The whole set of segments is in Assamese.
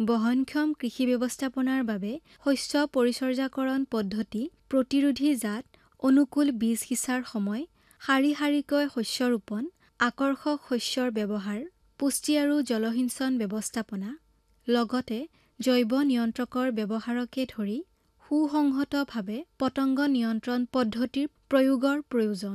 বহনক্ষম কৃষি ব্যৱস্থাপনাৰ বাবে শস্য পৰিচৰ্যাকৰণ পদ্ধতি, প্ৰতিৰোধী জাত, অনুকূল বীজ সিঁচাৰ সময়, শাৰী শাৰীকৈ শস্য ৰোপণ, আকৰ্ষক শস্যৰ ব্যৱহাৰ, পুষ্টি আৰু জলসিঞ্চন ব্যৱস্থাপনা, লগতে জৈৱ নিয়ন্ত্ৰকৰ ব্যৱহাৰকে ধৰি সুসংহতভাৱে পতংগ নিয়ন্ত্ৰণ পদ্ধতিৰ প্ৰয়োগৰ প্ৰয়োজন।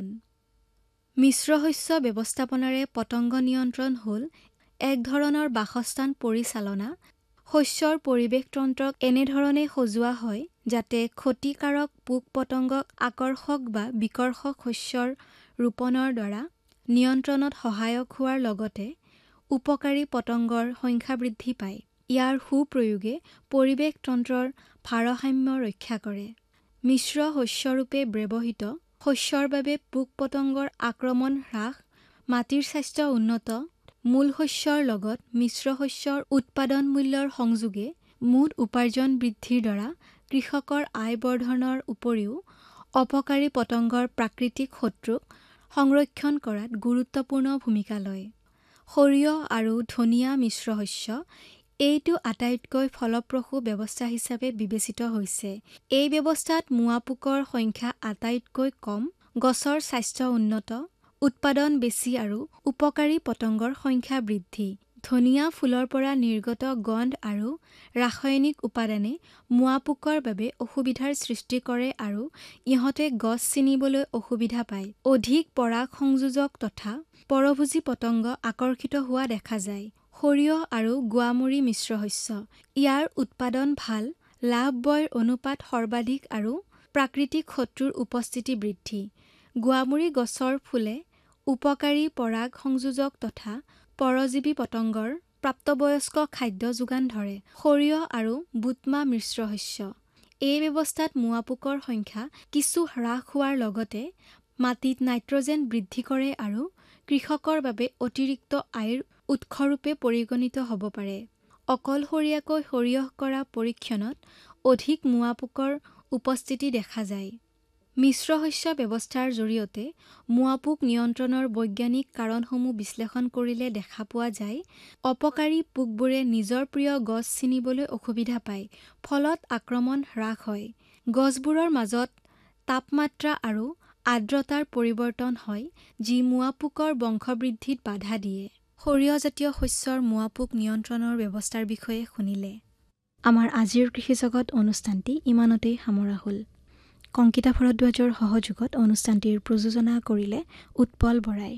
মিশ্ৰ শস্য ব্যৱস্থাপনাৰে পতংগ নিয়ন্ত্ৰণ হ'ল এক ধৰণৰ বাসস্থান পৰিচালনা। শস্যৰ পৰিৱেশ তন্ত্ৰক এনেধৰণে সজোৱা হয় যাতে ক্ষতিকাৰক পোক-পতংগক আকৰ্ষক বা বিকৰ্ষক শস্যৰ ৰোপণৰ দ্বাৰা নিয়ন্ত্ৰণত সহায়ক হোৱাৰ লগতে উপকাৰী পতংগৰ সংখ্যা বৃদ্ধি পায়। ইয়াৰ সুপ্ৰয়োগে পৰিৱেশ তন্ত্ৰৰ ভাৰসাম্য ৰক্ষা কৰে। মিশ্ৰ শস্যৰূপে ব্যৱহৃত শস্যৰ বাবে পোক-পতংগৰ আক্ৰমণ হ্ৰাস, মাটিৰ স্বাস্থ্য উন্নত, মূল শস্যৰ লগত মিশ্ৰ শস্যৰ উৎপাদন মূল্যৰ সংযোগে মুঠ উপাৰ্জন বৃদ্ধিৰ দ্বাৰা কৃষকৰ আয় বৰ্ধনৰ উপৰিও অপকাৰী পতংগৰ প্ৰাকৃতিক শত্ৰুক সংৰক্ষণ কৰাত গুৰুত্বপূৰ্ণ ভূমিকা লয়। সৰিয়হ আৰু ধনিয়া মিশ্ৰ শস্য এইটো আটাইতকৈ ফলপ্ৰসূ ব্যৱস্থা হিচাপে বিবেচিত হৈছে। এই ব্যৱস্থাত মোৱা পোকৰ সংখ্যা আটাইতকৈ কম, গছৰ স্বাস্থ্য উন্নত, উৎপাদন বেছি আৰু উপকাৰী পতংগৰ সংখ্যা বৃদ্ধি। ধনিয়া ফুলৰ পৰা নিৰ্গত গন্ধ আৰু ৰাসায়নিক উপাদানে মোৱা পোকৰ বাবে অসুবিধাৰ সৃষ্টি কৰে আৰু ইহঁতে গছ ছিঙিবলৈ অসুবিধা পায়। অধিক পৰাগ সংযোজক তথা পৰভোজী পতংগ আকৰ্ষিত হোৱা দেখা যায়। সৰিয়হ আৰু গুৱামুৰি মিশ্ৰ শস্য ইয়াৰ উৎপাদন ভাল, লাভ-ব্যয় অনুপাত সৰ্বাধিক আৰু প্ৰাকৃতিক শত্ৰুৰ উপস্থিতি বৃদ্ধি। গুৱামুৰি গছৰ ফুলে উপকাৰী পৰাগ সংযোজক তথা পৰজীৱী পতংগৰ প্ৰাপ্তবয়স্ক খাদ্য যোগান ধৰে। সৰিয়হ আৰু বুটমাহ মিশ্ৰ শস্য এই ব্যৱস্থাত মোৱা পোকৰ সংখ্যা কিছু হ্ৰাস হোৱাৰ লগতে মাটিত নাইট্ৰজেন বৃদ্ধি কৰে আৰু কৃষকৰ বাবে অতিৰিক্ত আয়ৰ উৎসৰূপে পৰিগণিত হ'ব পাৰে। অকলশৰীয়াকৈ সৰিয়হ কৰা পৰীক্ষণত অধিক মোৱা পোকৰ উপস্থিতি দেখা যায়। মিশ্ৰ শস্য ব্যৱস্থাৰ জৰিয়তে মোৱা পোক নিয়ন্ত্ৰণৰ বৈজ্ঞানিক কাৰণসমূহ বিশ্লেষণ কৰিলে দেখা পোৱা যায়, অপকাৰী পোকবোৰে নিজৰ প্ৰিয় গছ ছিঙিবলৈ অসুবিধা পায়, ফলত আক্ৰমণ হ্ৰাস হয়। গছবোৰৰ মাজত তাপমাত্ৰা আৰু আৰ্দ্ৰতাৰ পৰিৱৰ্তন হয়, যি মোৱা পোকৰ বংশবৃদ্ধিত বাধা দিয়ে। সৰিয়হজাতীয় শস্যৰ মোৱা পোক নিয়ন্ত্ৰণৰ ব্যৱস্থাৰ বিষয়ে শুনিলে। আমাৰ আজিৰ কৃষিজগত অনুষ্ঠানটি ইমানতেই সামৰা হ'ল। কংকিতা ভৰদ্বাজৰ সহযোগত অনুষ্ঠানটিৰ প্ৰযোজনা কৰিলে উৎপল বৰাই।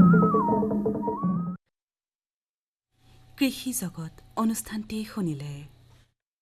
কৃষি জগত অনুষ্ঠানটি শুনিলে।